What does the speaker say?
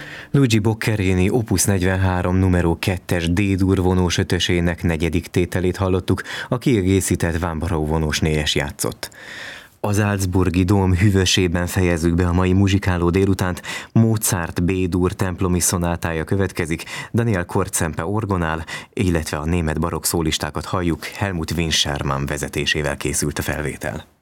Luigi Boccherini Opus 43 numero 2-es D-dur vonós ötösének negyedik tételét hallottuk, a kiegészített Vámbaró vonós négyes játszott. Az Salzburgi Dóm hűvösében fejezzük be a mai muzsikáló délutánt. Mozart B-dur templomi szonátája következik, Daniel Kortszempe orgonál, illetve a német barokk szólistákat halljuk, Helmut Winschermann vezetésével készült a felvétel.